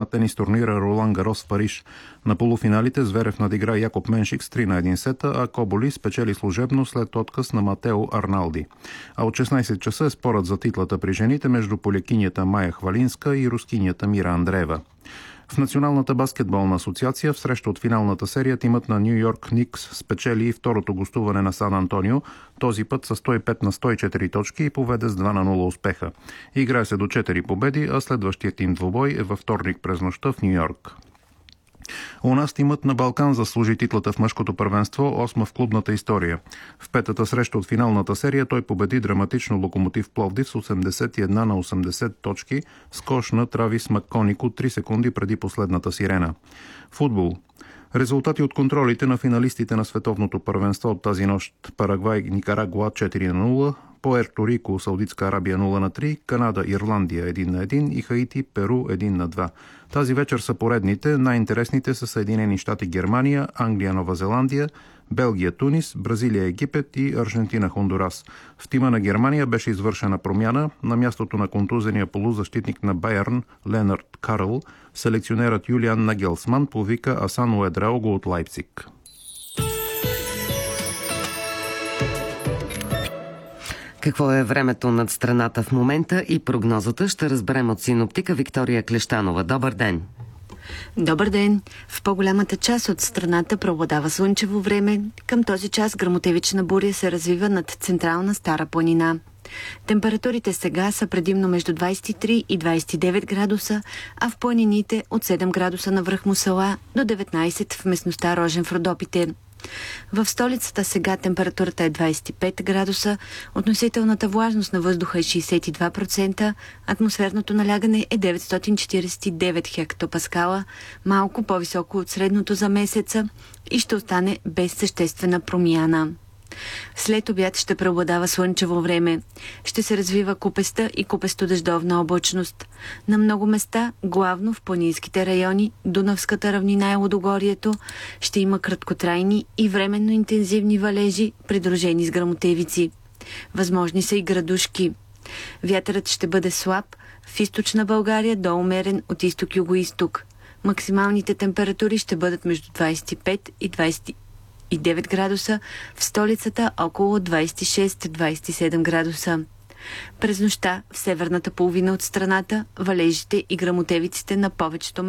тенис турнира Ролан Гарос в Париж. На полуфиналите Зверев надигра Якоб Меншик с 3-1 сета, а Коболи спечели служебно след отказ на Матео Арналди. А от 16 часа е спорът за титлата при жените между полякинята Майя Хвалинска и рускинята Мира Андреева. В Националната баскетболна асоциация в среща от финалната серия тимът на Ню Йорк Никс спечели и второто гостуване на Сан Антонио, този път с 105 на 104 точки и поведе с 2-0 успеха. Играе се до 4 победи, а следващият им двубой е във вторник през нощта в Ню Йорк. У нас тимът на Балкан заслужи титлата в мъжкото първенство, 8 в клубната история. В петата среща от финалната серия той победи драматично Локомотив Пловдив с 81 на 80 точки с кош на Травис Макконико 3 секунди преди последната сирена. Футбол. Резултати от контролите на финалистите на световното първенство от тази нощ: Парагвай Никарагуа 4-0, Пуерто Рико Саудитска Арабия 0-3, Канада Ирландия 1-1 и Хаити Перу 1-2. Тази вечер са поредните. Най-интересните са Съединени щати Германия, Англия Нова Зеландия, Белгия Тунис, Бразилия Египет и Аржентина Хондурас. В тима на Германия беше извършена промяна. На мястото на контузения полузащитник на Байерн Ленард Карл, селекционерът Юлиан Нагелсман повика Асан Уедраого от Лайпциг. Какво е времето над страната в момента и прогнозата ще разберем от синоптика Виктория Клещанова. Добър ден! Добър ден! В по-голямата част от страната преобладава слънчево време. Към този час гръмотевична буря се развива над централна Стара планина. Температурите сега са предимно между 23 и 29 градуса, а в планините от 7 градуса на връх Мусала до 19 в местността Рожен в Родопите. В столицата сега температурата е 25 градуса, относителната влажност на въздуха е 62%, атмосферното налягане е 949 хектопаскала, малко по-високо от средното за месеца и ще остане без съществена промяна. След обяд ще преобладава слънчево време. Ще се развива купеста и купесто-дъждовна облачност. На много места, главно в планинските райони, Дунавската равнина и Лудогорието, ще има краткотрайни и временно интензивни валежи, придружени с гръмотевици. Възможни са и градушки. Вятърът ще бъде слаб, в източна България до умерен от изток-юго-исток. Максималните температури ще бъдат между 25 и 29 градуса, в столицата около 26-27 градуса. През нощта в северната половина от страната валежите и гръмотевиците на повечето